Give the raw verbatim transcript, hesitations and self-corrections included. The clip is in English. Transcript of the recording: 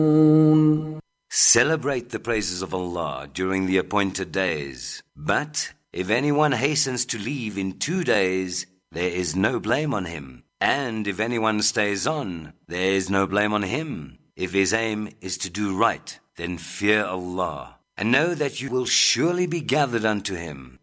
Celebrate the praises of Allah during the appointed days. But if anyone hastens to leave in two days, there is no blame on him. And if anyone stays on, there is no blame on him. If his aim is to do right, then fear Allah, and know that you will surely be gathered unto him.